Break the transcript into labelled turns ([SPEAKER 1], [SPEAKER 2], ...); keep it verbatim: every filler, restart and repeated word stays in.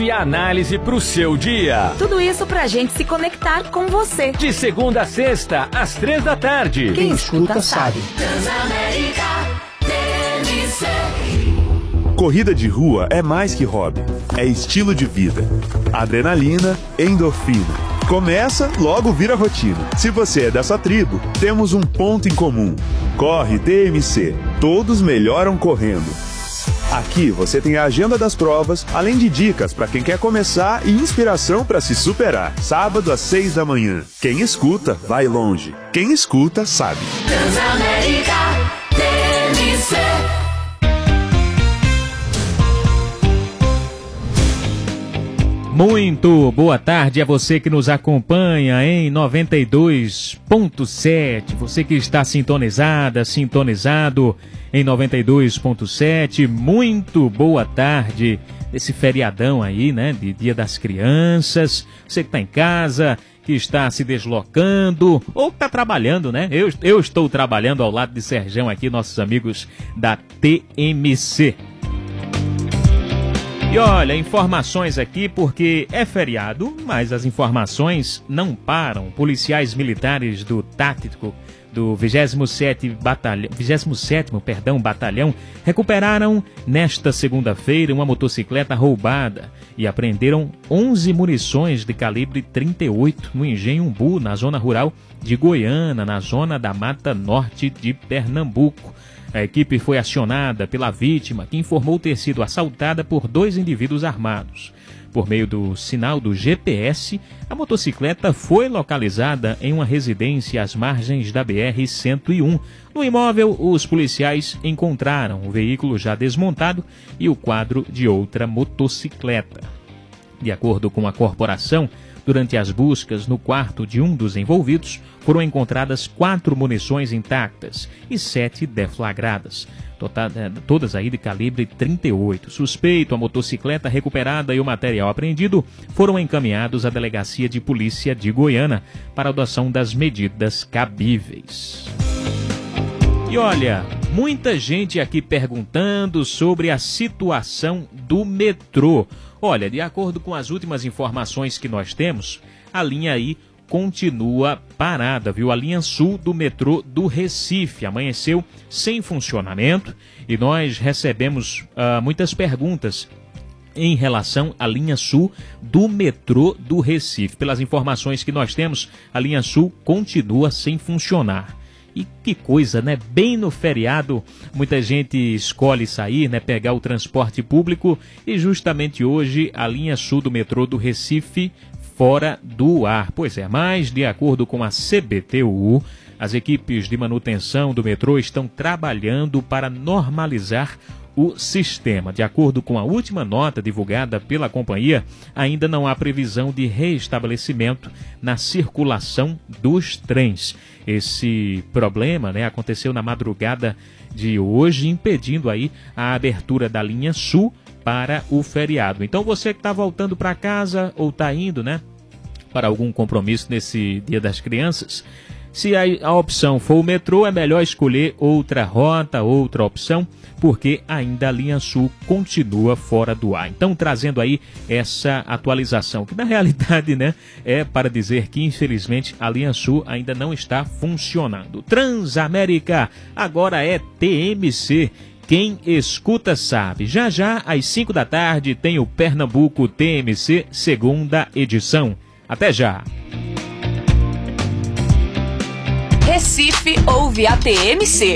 [SPEAKER 1] e análise pro seu dia.
[SPEAKER 2] Tudo isso pra gente se conectar com você.
[SPEAKER 1] De segunda a sexta, às três da tarde.
[SPEAKER 2] Quem escuta sabe.
[SPEAKER 3] Transamérica T M C.
[SPEAKER 4] Corrida de rua é mais que hobby, é estilo de vida. Adrenalina, endorfina. Começa, logo vira rotina. Se você é dessa tribo, temos um ponto em comum. Corre T M C. Todos melhoram correndo. Aqui você tem a agenda das provas, além de dicas para quem quer começar e inspiração para se superar. Sábado às seis da manhã. Quem escuta, vai longe. Quem escuta, sabe.
[SPEAKER 3] Transamérica T M C.
[SPEAKER 5] Muito boa tarde a você que nos acompanha em noventa e dois ponto sete, você que está sintonizada, sintonizado em noventa e dois ponto sete, muito boa tarde desse feriadão aí, né, de Dia das Crianças, você que está em casa, que está se deslocando ou que está trabalhando, né, eu, eu estou trabalhando ao lado de Serjão aqui, nossos amigos da T M C. E olha, informações aqui porque é feriado, mas as informações não param. Policiais militares do Tático do vigésimo sétimo Batalhão, vigésimo sétimo, perdão, Batalhão recuperaram nesta segunda-feira uma motocicleta roubada e apreenderam onze munições de calibre trinta e oito no Engenho Umbu, na zona rural de Goiânia, na zona da Mata Norte de Pernambuco. A equipe foi acionada pela vítima, que informou ter sido assaltada por dois indivíduos armados. Por meio do sinal do G P S, a motocicleta foi localizada em uma residência às margens da B R cento e um. No imóvel, os policiais encontraram o veículo já desmontado e o quadro de outra motocicleta. De acordo com a corporação, durante as buscas no quarto de um dos envolvidos, foram encontradas quatro munições intactas e sete deflagradas, total, todas aí de calibre trinta e oito. Suspeito, a motocicleta recuperada e o material apreendido foram encaminhados à Delegacia de Polícia de Goiânia para a adoção das medidas cabíveis. E olha, muita gente aqui perguntando sobre a situação do metrô. Olha, de acordo com as últimas informações que nós temos, a linha aí continua parada, viu? A linha sul do metrô do Recife amanheceu sem funcionamento e nós recebemos uh, muitas perguntas em relação à linha sul do metrô do Recife. Pelas informações que nós temos, a linha sul continua sem funcionar. E que coisa, né? Bem no feriado, muita gente escolhe sair, né? Pegar o transporte público e justamente hoje a linha sul do metrô do Recife fora do ar. Pois é, mas de acordo com a C B T U, as equipes de manutenção do metrô estão trabalhando para normalizar o sistema. De acordo com a última nota divulgada pela companhia, ainda não há previsão de reestabelecimento na circulação dos trens. Esse problema, né, aconteceu na madrugada de hoje, impedindo aí a abertura da linha sul para o feriado. Então você que está voltando para casa ou está indo, né, para algum compromisso nesse Dia das Crianças, se a, a opção for o metrô, é melhor escolher outra rota, outra opção, porque ainda a linha sul continua fora do ar. Então, trazendo aí essa atualização, que na realidade, né, é para dizer que, infelizmente, a linha sul ainda não está funcionando. Transamérica agora é T M C. Quem escuta sabe. Já já, às cinco da tarde, tem o Pernambuco T M C, segunda edição. Até já!
[SPEAKER 2] Recife ouve a T M C.